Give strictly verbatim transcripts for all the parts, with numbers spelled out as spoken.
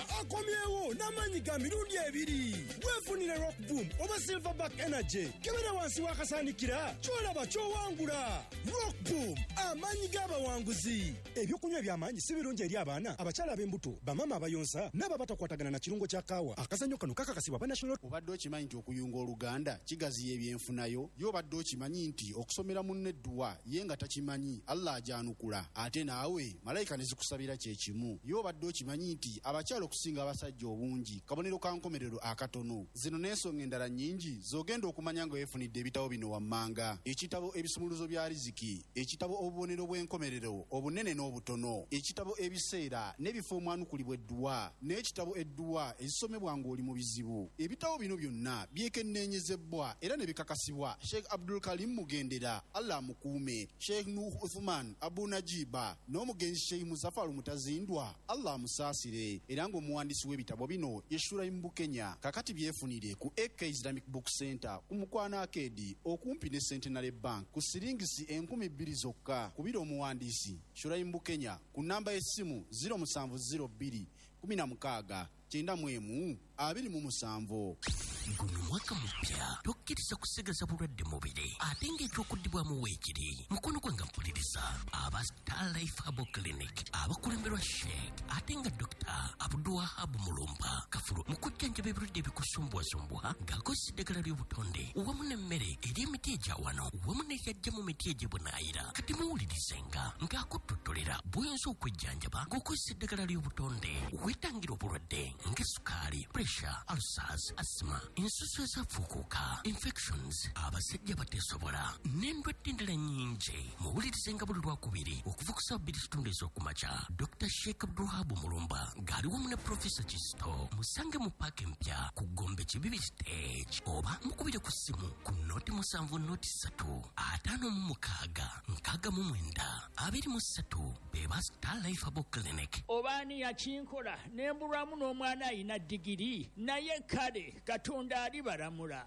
akomyewo n'amanyi ga mirundi ebiri. Weefunire Rock Boom oba Silverback Energy kebera wansi wakasanikira kyolaba kyowangula. Rock Boom amanyi g'abawanguzi. Ebyokunywa by'amaanyi si birungi eri abaana abakyala ab'embuto bamama abayonsa n'ababatakwatagana na kirungo kya kaawa. Akazannyo kano kakakasibwa ba National. Obadde okimanyi nti okuyunga oluganda kigaziya ebyenfunayo? Yo obadde okimanyi nti okusomera munne edduwa ye nga takimanyi Allah ajanukula ate naawe malayika ne zikusabira kye kimu. Yo obadde okimanyi nti abakyala okusinga abasajja obungi kabonero ka nkomerero akatono. Zino n'ensonga endala nnyingi z'ogenda okumanya nga weefunidde ebitabo bino wammanga: ekitabo ebisumuluzo bya riziki, ekitabo obubonero bw'enkomerero obunene n'obutono, ekitabo ebiseera n'ebifo omwanukulibwa edduwa, n'ekitabo edduwa ezisomebwa ng'oli mu bizibu. Ebitabo bino byonna byekenneenyezebbwa era ne bikakasibwa Sheikh Abdul Karim Mugendera, Allah mukuume, Sheikh Nuh Uthman Abu Najiba n'omugenzi Sheikh Muzaffar Mutazindwa, Allah musaasire, era ng'omuwandiisi w'ebitabo bino ye Shuraim Bukenya. Kakati byefunire ku A K Islamic Book Center ku Mukwano Arcade okumpi ne Centenary Bank ku siringisi enkumi bbiri zokka. Kubira omuwandiisi Shuraim Bukenya ku namba y'essimu zero seven zero two kumi na mukaaga kyenda mu emu abiri mu musanvu. Guno mwaka mupya tokkiriza kusigaza bulwadde mubiri ate ng'ekyokuddibwamu weekiri. Mukono gwange mpuliriza aba Star Life Herbal Clinic abakulemberwa Sheikh ate nga Doctor Abdulwahab Mulumba Kafulu mu kujjanjaba ebirwadde ebikusumbwasumbwa ng'akozesa eddagala ly'obutonde wamu n'emmere eri emiti egya wano wamu n'eyajja mu miti egy'ebunaayira. Kati muwulirizenga ng'akuttotolera bw'oyinza okwejjanjaba ng'okozesa eddagala ly'obutonde weetangira obulwadde ng'essukaali, pressure, ulcers, asthma, ensusu ezafuukuuka, infections, abasajja bateesobola n'endwadde endala nnyingi. Muwulirizenga buli lwakubiri okuva ku ssaawa bbiri kitundu ez'okumakya. Doctor Sheikh Abdulwahab Mulumba ng'ali wamu ne Professor Kisto. Musange mu paaka empya ku Gombe Kibibi Stage oba mukubire ku ssimu ku nooti musanvu nooti ssatu ataano mu mukaaga nkaaga mu mwenda abiri mu ssatu beba Star Life Herbal Clinic. Obaani yakinkola nembulwamu n'omwana ayina digiri naye kale Katonda ali baramula.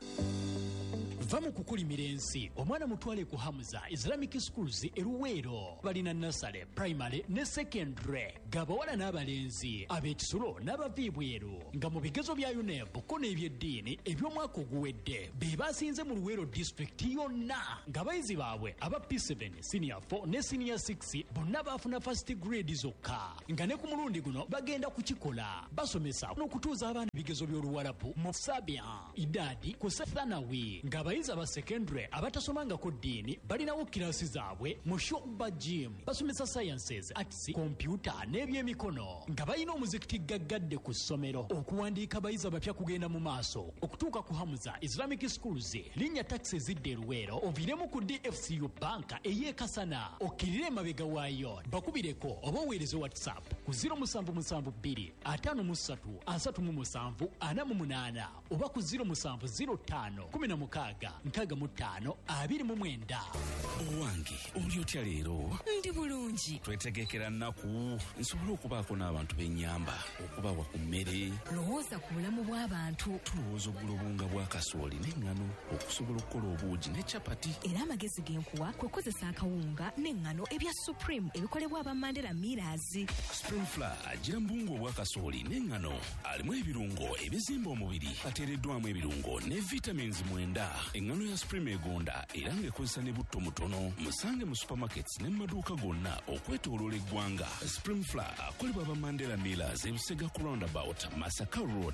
Va mu kukulimira ensi omwana mutwale ku Hamza Islamic Schools eruweero. Balina nasale, primary ne secondary, gabawala n'abalenzi, ab'ekisulo n'abaviibweru, nga mu bigezo bya U N E B ko n'ebyeddiini eby'omwaka oguwedde be basinze mu Luweero district yonna, ng'abayizi baabwe aba P seven, senior four ne senior six bonna baafuna first grade zokka, nga ne ku mulundi guno bagenda kukikola. Basomesa n'okutuuza abaana ebigezo by'Oluwarabu mu Sabian, Idadi ku Thanawi, ng'abayizi aba secondary abatasomangako ddiini balinawo kirasi zaabwe mu Shoba Gym. Basomesa sciences, arts, computer n'ebyemikono, nga balina omuzikiti gaggadde ku ssomero. Okuwandiika abayizi abapya kugenda mu maaso. Okutuuka ku Hamza Islamic Schools linnya taxi zidde Luweero oviiremu ku D F C U banka ey'ekasana okkirire emabega waayo. Bakubireko oba oweereze WhatsApp ku zero seven seven two ataano mu ssatu asatu mu musanvu ana mu munaana oba ku zero seven zero five kumi na mukaaga nkaaga mu ttaano abiri mu mwenda. Owange oli otya leero? Ndi bulungi. Twetegekera nnaku nsobole okubaako n'abantu b'ennyamba okubawa ku mmere. Lowooza ku bulamu bw'abantu. Tulowooza ogula obunga bwa kasooli n'eŋŋano okusobola okukola obuugi ne capati. Era amagezi genkuwa kwe kozesa akawunga n'eŋŋano ebya Supreme ebikolebwa aba Mandela Millers. Spring Flour agira mbungu obwa kasooli n'eŋŋano alimu ebirungo ebizimba omubiri ateereddwamu ebirungo ne vitamins mwenda. Eŋŋano ya Supreme egonda era ng'ekozesa ne butto mutono. Musange mu supermarkets ne mu maduuka gonna okwetooloola eggwanga. Spring Flour akolebwa aba Mandela Millers e Busega ku roundabout Masaka Road.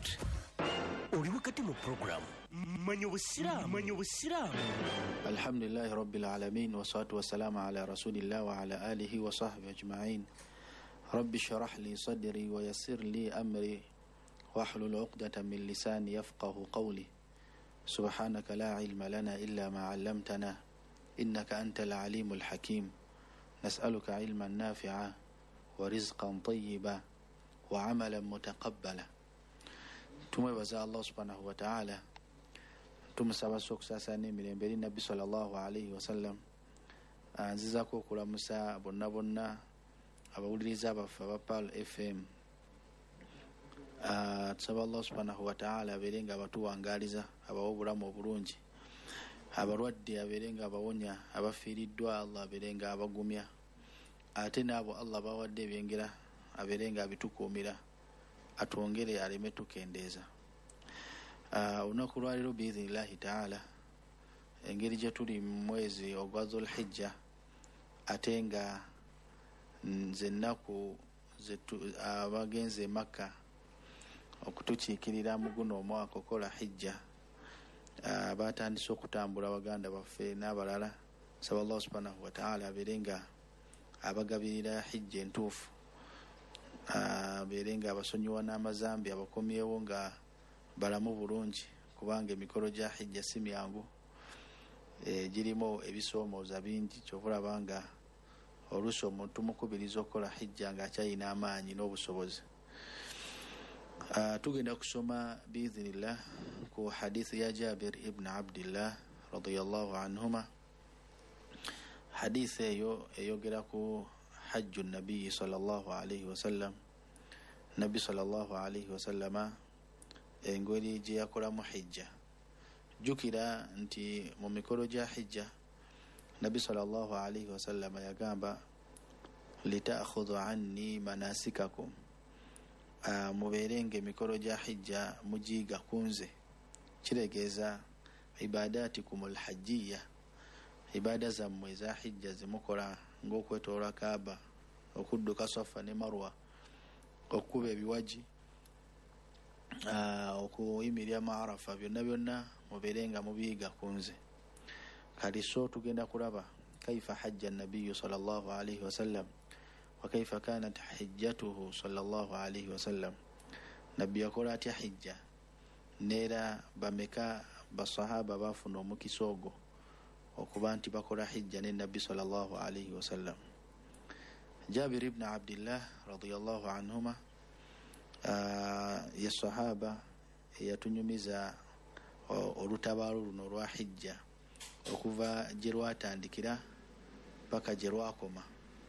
Oli wakati mu program manyo busiramu manyo busiramu. Alhamdulillahi rabbil alamin wassalatu wassalamu ala rasulillah wa ala alihi wa sahbihi ajma'in. Rabbi shrah li sadri wa yassir li amri wahlul 'uqdatan min lisani yafqahu qawli. Subhanaka la ilma lana illa ma 'allamtana innaka antal alimul hakim. Nas'aluka 'ilman nafi'a wa rizqan tayyiba wa 'amalan mutaqabbala. Tumwebaza Allah subhanahu wa ta'ala, tumusaba sokusasa n'emirembe eri Nabbi sallallahu alayhi wa sallam. Nzizaako okulamusa bonna bonna abawuliriza abaffe aba Pearl F M. Tusaba Allah subhanahu wa ta'ala abeere nga abatuwangaaliza, abawa obulamu obulungi, abalwadde abeere nga abawonya, abafiiriddwa Allah abeere nga abagumya, ate n'abo Allah bawadde ebyengera abeere nga abitukuumira. atwongere aleme tukendeeza. Olunaku lwaliro biidhinillahi taala engeri gye tuli mu mwezi ogwa Dhulhijja ate nga nze ennaku abagenze e Makka okutukiikirira mu guno omwaka okola hijja batandise okutambula baganda baffe n'abalala. Saba Allah subhanahu wa ta'ala abeere nga abagabirira hijja entuufu, abeere nga abasonyiwa n'amazambi, abakomyewo nga balamu bulungi, kubanga emikolo gya hijja si myangu, e, girimu ebisoomooza bingi. Kyovulaba nga oluusi omuntu mukubiriza okukola hijja ng'akyalina amaanyi n'obusobozi. Uh, tugenda kusoma biidhinillah ku hadithi ya Jabir ibn Abdillah radiyallahu anhuma. Hadithi eyo eyogera ku hajju nabiyyi sallallahu alayhi wasallam. Nabbi sallallahu alayhi wasallama engeri gye yakolamu hijja. Jukira nti mu mikolo gya hijja Nabbi sallallahu alayhi wasallama yagamba lita'khudhu anni manasikakum, Uh, mubeerenge emikolo gya hijja mugiiga kunze. Kiregeeza ibadatikum alhajjiya, ibada zammwe eza hijja zimukola ng'okwetoola Kaaba, okudduka Safa ne Marwa, okukuba ebiwaji, uh, okuyimirira mu Arafa, byonna byonna mubeerenga mubiiga kunze. Kati so tugenda kulaba kaifa hajja nabiyyu sallallahu alayhi wasallam وكيف كانت حجته صلى الله عليه وسلم. نبي يقول اتي حجة نيرا بمكا بصحابة بافنو مكسوغو وكبانتي بقول حجة النبي صلى الله عليه وسلم. جابر بن عبد الله رضي الله عنهما آه يا الصحابة يتنميزا olutabaalo luno olwa hijja okuva gye lwatandikira paka gye lwakoma.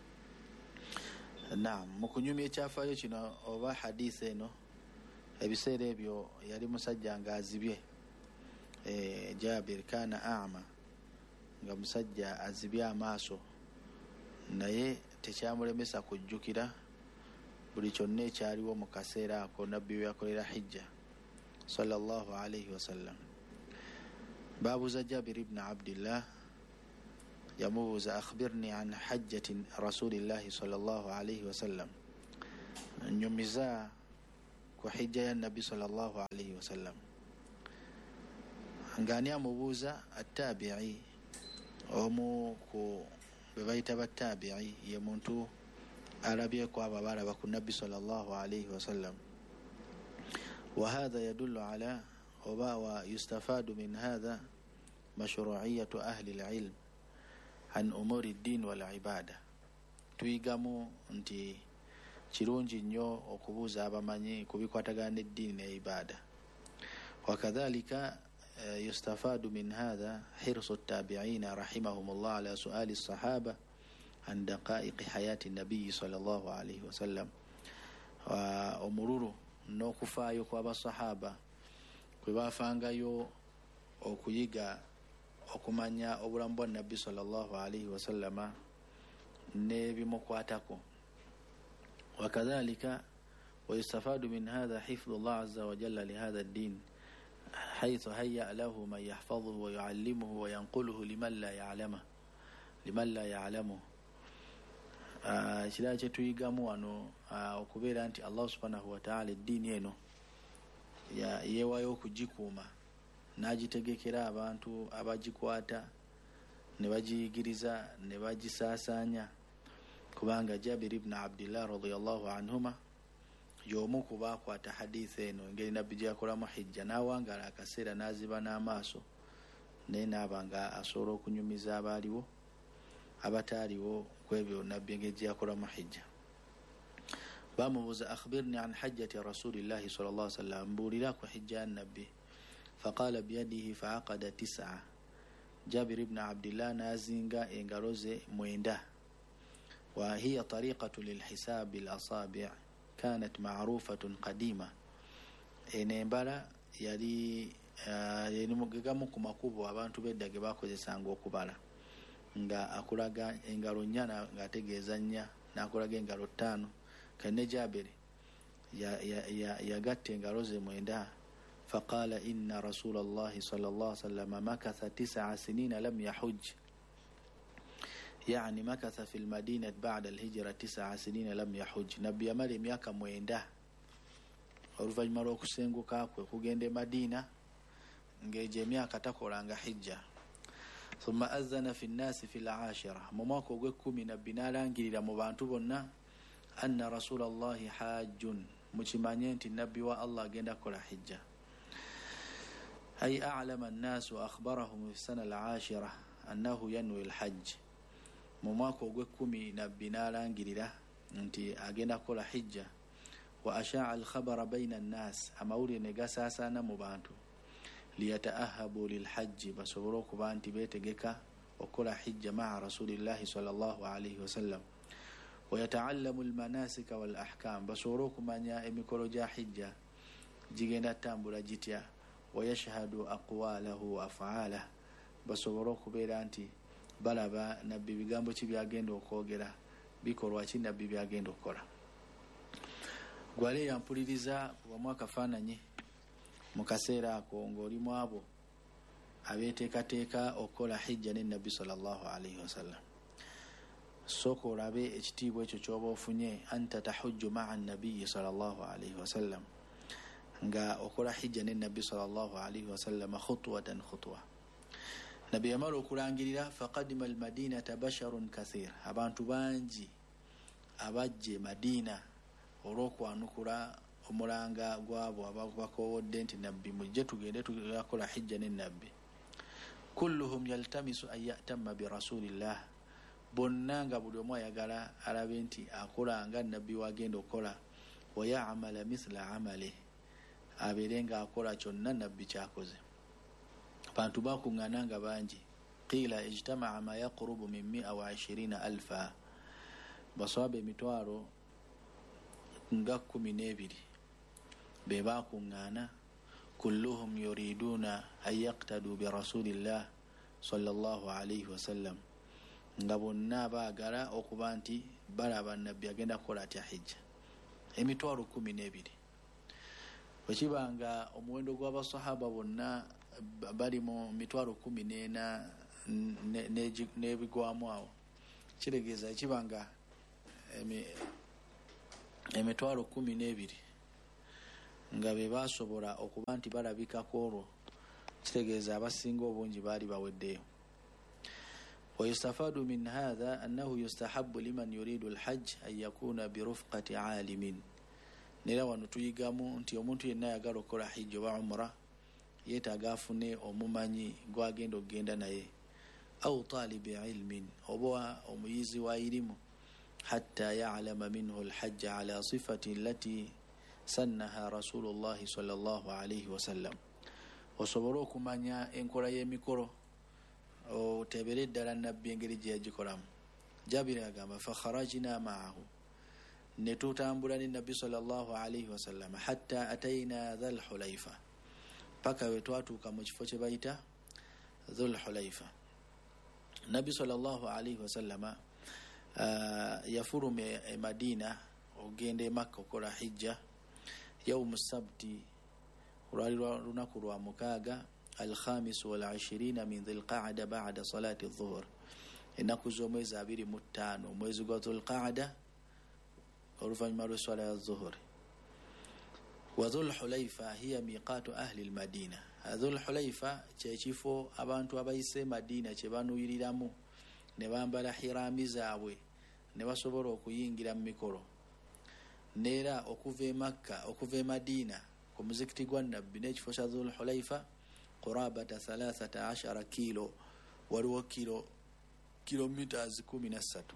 Naam, mu kunyumya ekyafaayo kino oba hadisi eno, ebiseera ebyo yali musajja nga azibye. E, Jabir kana a'ma, nga musajja azibye amaaso, naye tekyamulemesa kujjukira buli kyonna ekyaliwo mu kaseera ako nabbi we yakolera hijja sallallahu alayhi wasallam. Baabuuza Jabir ibn Abdillah, yamubuuza akhbirni an hajjati rasulillahi sallallahu alayhi wasallam, nyumiza ku hijja ya nabbi sallallahu alayhi wasallam. Ngani amubuuza attabi'i, omu ku bebayita battabi'i, ye muntu alabyeko abo abalaba ku nabbi sallallahu alayhi wasallam. Wa hadha yadullu ala oba wa yustafadu min hadha mashru'iyyatu ahli al-ilm an umuri ad-din wal ibada. Tuyigamu nti kirungi nnyo okubuuza abamanyi kubikwatagana n'eddiini ne ibada. Wakadhalika yustafadu min hadha hirsu at-tabi'ina rahimahumullah ala su'ali as-sahaba an daqa'iq hayati an-nabiy sallallahu alayhi wasallam. Wa umururu n'okufaayo kw'abasahaba kwe baafangayo okuyiga okumanya obulamu bwa nabbi sallallahu alayhi wasallama n'ebimukwatako. Wakadhalika wayustafadu min hadha hifdhu Allah azza wa jalla li hadha ad-din haythu hayya lahu man yahfadhuhu wa yuallimuhu wa yanquluhu liman la ya'lamu liman la ya'lamu. Ekirala kye tuyigamu wano okubeera nti Allah subhanahu wa ta'ala eddiini eno yeewayo okugikuuma n'agitegekera abantu abagikwata ne bagiyigiriza ne bagisaasaanya, kubanga Jabir ibn Abdillah radiyallahu anhuma y'omu ku baakwata hadithi eno engeri nabbi gye yakolamu hijja, n'awangaala akaseera n'aziba n'amaaso naye n'aba nga asobola okunyumiza abaaliwo abataaliwo kwebyo nabbi engeri gye yakolamu hijja. Bamubuuza akhbirni an hajjati rasulillahi sallallahu alayhi wasallam, mbuulira ku hijja ya nabbi. Faqala biyadihi faaqada tis'a. Jabir ibn Abdillah nazinga engalo ze mwenda. Wa hiya tariqatu lilhisab alasabi' kanat ma'rufatun qadima. Enembala yali yali mugamu ku makubo abantu bedda ge bakozesanga okubala, nga akulaga engalo nnya ng'ategeeza nnya, n'akulaga engalo ttaano. Kane Jabir yagatta engalo ze mwenda. Faqala inna rasulallahi sallallahu alaihi wasallam makatha tis'a sinina lam yahujj, yani makatha fil madinati ba'da al-hijra tis'a sinina lam yahujj. Nabbi yamala emyaka mwenda oluvannyuma lw'okusenguka kwe kugenda e Madina ng'egyo emyaka takolanga hijja. Thumma azana fi nnasi fi al-ashira, mu mwaka ogw'ekkumi nabbi n'alangirira mu bantu bonna anna rasulallahi hajjun, mukimanye nti nabbi wa Allah agenda kola hijja. Ay a'lama an-nas wa akhbarahum fi sana al-ashira annahu yanwi al-hajj. Mu mwaka ogw'ekkumi nabbi n'alangirira nti agenda kola hijja. Wa asha'a al-khabara bayna an-nas, amawulire ne gasaasaana mu bantu liyataahabu lilhajji, basobole okuba nti beetegeka okukola hijja maa rasulillahi sallallahu alaihi wasallam. Wayataallamu almanasika wal ahkam, basobole okumanya emikolo gya hijja gigenda tambula gitya. Wayashhadu aqwalahu wa af'alah, basobole okubeera nti balaba nabbi bigambo ki byagenda okwogera, bikolwa ki nabbi byagenda okukola. Gwale yampuliriza kuba mwakafaananyi mu kaseera ako ng'oli mu abo abeeteekateeka okukola hijja ne nabbi sallallahu alaihi wasallam. Sooka olabe ekitiibwa ekyo ky'oba ofunye, anta tahujju maa nabiyyi sallallahu alaihi wasallam, nga okola hijja ne nabbi sallallahu alaihi wasallam khutwatan khutwa. Nabbi yamala okulangirira faqadima almadinata basharun kathir, abantu bangi abajje Madina olw'okwanukula omulanga gwabo abakowodde nti nabbi mujje tugende tukola hijja ne nabbi. Kulluhum yaltamisu an ya'tamma bi rasulillah, bonna nga buli omu ayagala alabe nti akola nga nabbi wagenda okukola. Wa ya'mala mithla amali, abeere nga akola kyonna nabbi kyakoze. Abantu bakuŋŋaana nga bangi. Qila ijtama'a ma yaqrubu min mi'a wa ishirina alfa, baswaba emitwalo nga kumi n'ebiri be bakuŋŋaana. Kulluhum yuriduna an yaqtadu bi rasulillah sallallahu alaihi wasallam, nga bonna baagala okuba nti balaba nabbi agenda kukola atya hijja. Emitwalo kumi n'ebiri bwekibanga omuwendo gw'abasahaba bonna bali mu mitwalo kumi n'ena n'ebigwamu awo, kiregeeza ekibanga emitwalo kumi n'ebiri nga be basobola okuba nti balabikako olwo, kitegeeza abasinga obungi baali baweddeyo. ويستفاد من هذا أنه يستحب لمن يريد الحج أن يكون برفقة عالم. Nera wano tuyigamu nti omuntu yenna ayagala okukola hijja oba umra yeetaaga afune omumanyi gwagenda okugenda naye, au talibi ilmin, oba omuyizi wa irimu, hatta ya'lama minhu alhajja ala sifati allati sannaha rasulullahi sallallahu alaihi wasallam, osobole okumanya enkola y'emikolo otebere ddala nabbi engeri gye yagikolamu. Jabiri agamba fakharajna maahu, ne tutambula ne nabbi sallallahu alaihi wasallam hatta ataina dhul hulaifa, paka we twatuuka mu kifo kye bayita dhul hulaifa. Nabbi sallallahu alaihi wasallam uh, yafuluma e Madina ogenda e Makka okola hijja yawmu sabti, olwali lunaku lwa mukaaga الخامس والعشرين من ذي القعدة بعد صلاة الظهر, ennaku z'omwezi abiri mu ttaano omwezi gwa dhul qa'da oluvannyuma lw'eswala ya zuhuri. Wa dhul hulaifa hiya miqatu ahli almadina, dhul hulaifa kyekifo abantu abayise Madina kye banuyiriramu ne bambala hirami zaabwe ne basobola okuyingira mu mikolo. Neera okuva e Makka okuva e Madina ku muzikiti gwa nabbi n'ekifo kya dhul hulaifa qurabata thalathata ashara kilo, waliwo kilo kilometers kumi na ssatu.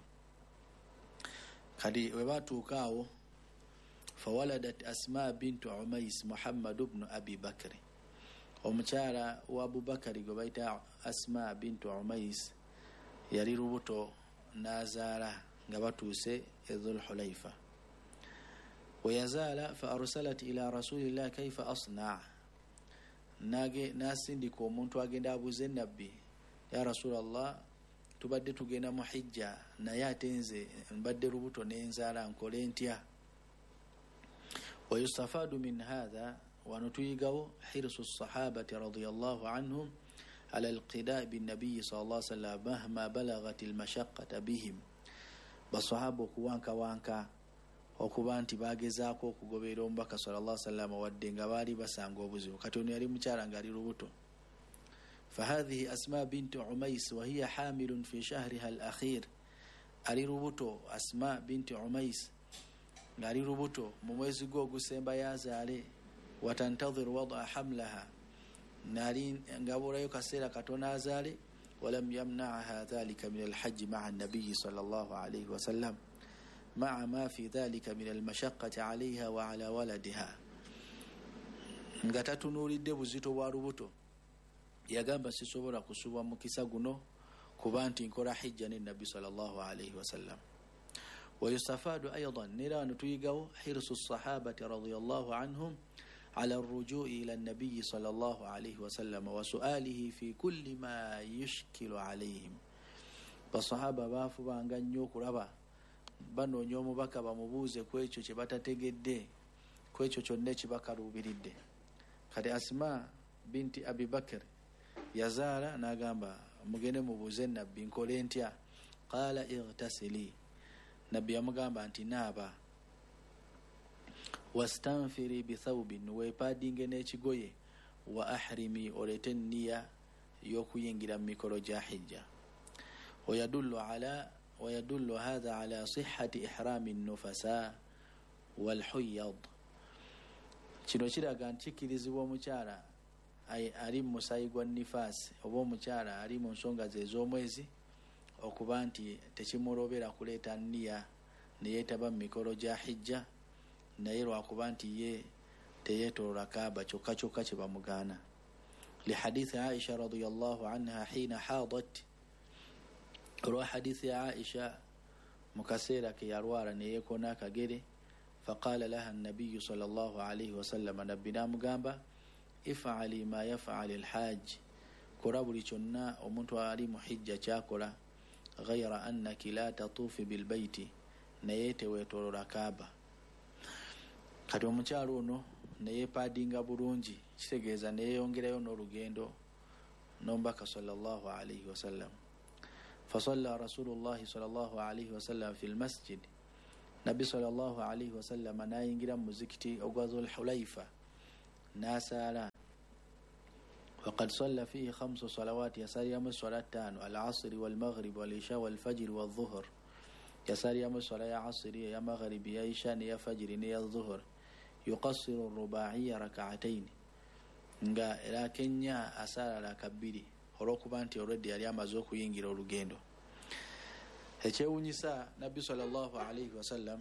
Kadi we batuuka awo fawaladat Asma bintu Umais Muhammad ibn Abi Bakr, omukyala wa Abu Bakari gwe bayita Asma bintu Umais yali lubuto n'azaala nga batuuse e Dhul Hulaifa. Weyazaala fa arsalat ila rasulillah kaifa asna', nage nasindika omuntu agenda abuze nabbi, ya Rasulallah, tubadde tugenda mu hijja naye ate nze mbadde lubuto n'enzaala nkole ntya? ويستفاد من هذا ونتيجه حرص الصحابة رضي الله عنهم على القداء بالنبي صلى الله عليه وسلم مهما بلغت المشقة بهم. بصحابه كوانكا وانكا okuba nti bagezaako okugoberera omubaka sallallahu alaihi wasallam wadde nga baali basanga obuzibu. Kati ono yali mukyala nga ali lubuto. فهذه أسماء بنت عميس وهي حامل في شهرها الأخير. ali lubuto Asma binti Umais nga ali lubuto mu mwezi gwo gusemba yazaale. watantadhir wada hamlaha nali ngabulayo kaseera katona azaale. ولم يمنعها ذلك من الحج مع النبي صلى الله عليه وسلم مع ما في ذلك من المشقة عليها وعلى ولدها. nga tatunuulidde buzito bwa lubuto yagamba sisobola kusuba mu kisa guno kuba nti nkola hijja ne Nabbi sallallahu alayhi wasallam. ويستفاد أيضا نرى نتويقه حرص الصحابة رضي الله عنهم على الرجوع إلى النبي صلى الله عليه وسلم وسؤاله في كل ما يشكل عليهم. فالصحابة بافوا بانغانيو كرابا bano nyomu baka bamubuuze ku ekyo kye batategedde ku ekyo kyonna kye bakaluubiridde. Kati Asma binti Abi Bakr yazaala n'agamba mugende mubuuze Nabbi nkole ntya. Qaala ightasili, Nabbi yamugamba nti naaba. wastanfiri bithawbin, weepaadinge n'ekigoye. wa ahrimi, olete nniya y'okuyingira mu mikolo gya hijja. ويدل على ويدل هذا على صحة إحرام النفساء والحيض. kino kiraga nti kikirizibwa omukyala ali mu musaayi gwa nifaasi oba omukyala ali mu nsonga ze ez'omwezi okuba nti tekimulobera kuleeta nniya neyeetaba mu mikolo gya hijja naye lwakuba nti ye teyeetolola kaaba kyokka kyokka kye bamugaana. lihadithi Aisha radiyallahu anha hina haadat, olwa hadithi ya Aisha mukaseera ke yalwala neyeekona akagere. faqala laha nabiyu sallallahu alayhi wasallam, nabbi namugamba ifali ma yafali alhaj, kola buli kyonna omuntu ali mu hijja kyakola. ghayra annaki la tatuufi bilbaiti, naye teweetolola kaaba. kati omukyalo ono neyeepaadinga bulungi, kitegeeza neyeyongerayo n'olugendo n'omubaka sallallahu alayhi wasallam. فصلى رسول الله صلى الله عليه وسلم في المسجد. نبي صلى الله عليه وسلم ناينجرا مزكتي أغاز الحليفة ناسالا. وقد صلى فيه خمس صلوات يسار يوم الصلاتان العصر والمغرب والعشاء والفجر والظهر. يسار يوم الصلاة عصر يا مغرب يا عشاء يا فجر يا الظهر. يقصر الرباعية ركعتين لكن يا أسال لكبيري olwokuba nti already yali amaze okuyingira olugendo. Ekyewunyisa Nabbi sallallahu alayhi wasallam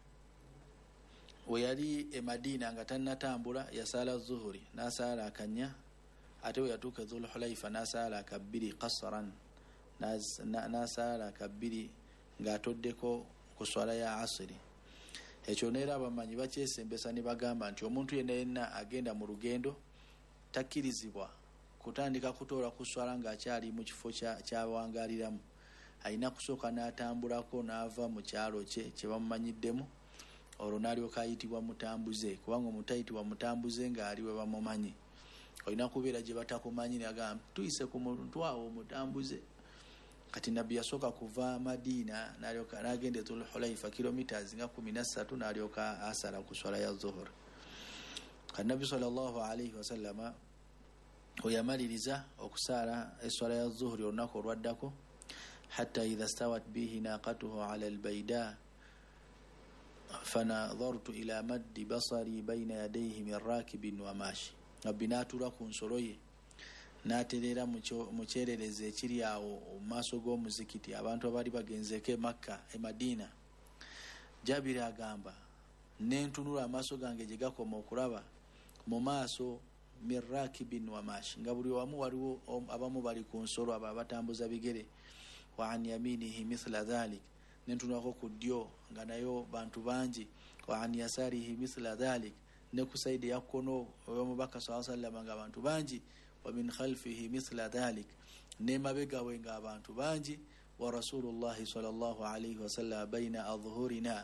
we yali e Madina nga tannatambula yasaala zuhuri n'asaala akanya, ate we yatuuka Dhul Hulaifa n'asaala akabbiri qasran, n'asaala akabbiri ng'atoddeko ku swala ya asiri. Ekyo neera abamanyi bakyesembesa ne bagamba nti omuntu yenna yenna agenda mu lugendo takkirizibwa kutandika kutoola kuswala ng'akyali mu kifo ky'awangaaliramu. Alina kusooka n'atambulako n'ava mu kyalo kye kye bamumanyiddemu, olwo n'alyoka ayitibwa mutambuze, kubanga omutayitibwa mutambuze ng'ali we bamumanyi. Olina kubeera gye batakumanyi n'agamba tuyise ku muntu awo omutambuze. Kati Nabbi yasooka kuva Madiina n'alyoka n'agenda e Dhul Hulaifa kilometers nga kumi na ssatu n'alyoka asala ku swala ya zuhur. Kati Nabbi sallallahu alayhi wasallama oyamaliriza okusaala eswala ya zuhuri olunaku olwaddako, hatta idha stawat bihi naqatuhu ala albayda fanadhartu ila maddi basari bayna yadayhi min rakibin wa mashi. Nabbi n'atuula ku nsolo ye n'aterera mu kyererezi ekiri awo mu maaso g'omuzikiti abantu abaali bagenzeko e Makka e Madiina. Jabiri agamba nentunula amaaso gange gye gakoma okulaba mu maaso mirakibin wa mashi, nga buli wamu waliwo abamu bali ku nsolo abo abatambuza bigere. wa an yaminihi mithla dhalik, nentunulako ku ddyo nga nayo bantu bangi. wa an yasarihi mithla dhalik, ne ku saidi ya kkono omubaka sallallahu alayhi wasallam nga abantu bangi. wa min khalfihi mithla dhalik, ne mabega we nga abantu bangi. wa rasulullahi sallallahu alayhi wasallam baina adhhurina,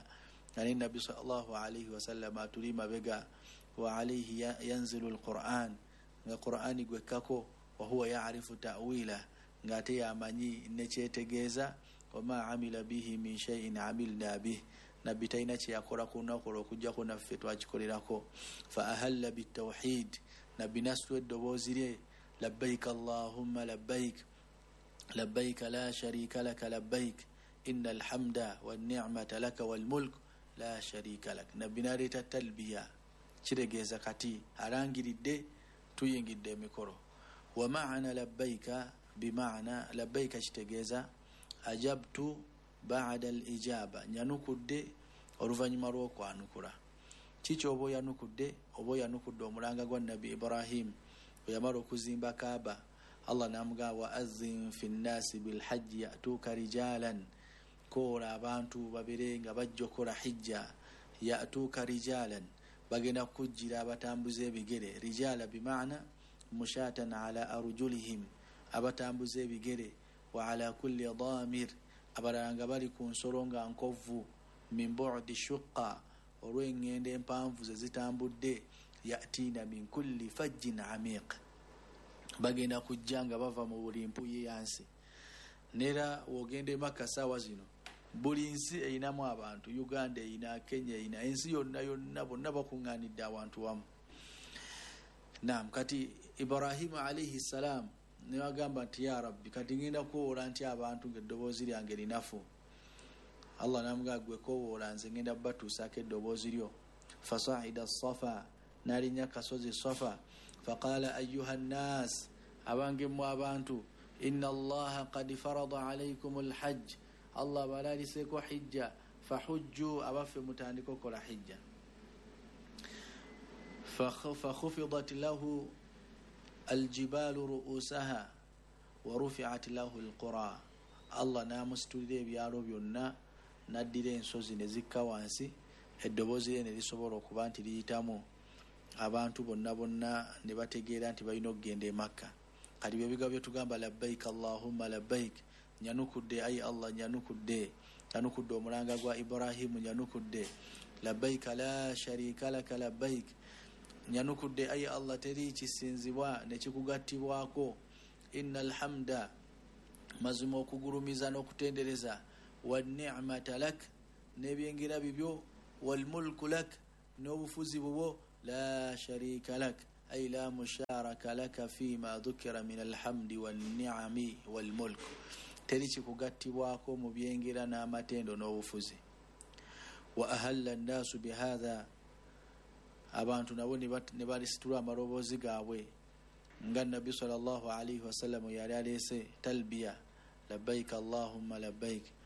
ani nabbi sallallahu alayhi wasallam atuli mabega wa alayhi yanzilu alquran nga qur'ani gwekako wa huwa ya'rifu ta'wila ngate yamanyi nekyetegeeza wama amila bihi min shay'in amilna bihi nabbi taina kye yakola kunakola okujjako naffe twakikolerako fa ahalla bitawhid nabbi naswa eddoboozi lye labbaik allahumma labbaik labbaik la sharika laka labbaik inna alhamda wanni'mata laka walmulk la sharika lak nabbi naleeta talbiya kiregeeza kati alangiridde tuyingidde emikolo wa maana labbaika bimaana labbaika kitegeeza ajabtu ba'da al-ijaba nyanukudde oluvannyuma lw'okwanukula kiki oba oyanukudde oba oyanukudde omulanga gwa nabbi Ibrahim bwe yamala okuzimba Kaaba Allah namugamba wa azzin fi nnasi bilhajji yatuuka rijalan koola abantu babere nga bajja okola hijja yatuuka rijalan bagenda kujjira abatambuza ebigere rijala bimaana mushatan ala arjulihim abatambuza ebigere wa ala kulli damir abalala nga bali ku nsolo nga nkovu min bu'di shuqqa olw'engendo empanvu ze zitambudde yatina min kulli fajjin amiq bagenda kujja nga bava mu buli mpuye yansi nera wogende Makka saawa zino buli nsi eyinamu abantu Uganda eyina Kenya eyina ensi yonna yonna bonna bakuŋŋaanidde abantu wamu naam kati Ibrahim alayhi salam niwagamba nti ya rabbi kati ngenda kuwola nti abantu ng'eddoboozi lyange linafu Allah namugamba gwe kowola nze ngenda batuusaako eddoboozi lyo fasaida safa nalinnya kasozi safa faqala ayuha nnas abange mu abantu inna allaha qad farada alaykum alhajj Allah balaliseko hijja fahujju abaffe mutandika okola hijja fakhufidat lahu aljibalu ru'usaha wa rufi'at lahu alqura Allah namusitulira ebyalo byonna naddira ensozi ne zikka wansi eddoboozi lye ne lisobola okuba nti liyitamu abantu bonna bonna ne bategeera nti balina okugenda e Makka kati bye bigambo bye tugamba labbaik allahumma labbaik nyanukudde ayi Allah nyanukudde nyanukudde omulanga gwa Ibrahim nyanukudde labbaik la sharika laka labbaik nyanukudde ayi Allah teri kisinzibwa ne kikugattibwako innal hamda mazima okugulumiza n'okutendereza wa ni'mata lak n'ebyengira bibyo wal mulku lak n'obufuzi bubwo la sharika lak ay la musharaka laka fima dhukira min alhamdi wan ni'ami wal mulk teri kikugattibwako mu byengira n'amatendo n'obufuzi wa ahalla an-nasu bihadha abantu nabo ne balisitula amaloboozi gaabwe nga nabbi sallallahu alayhi wasallam yali aleese talbiya labbaik allahumma labbaik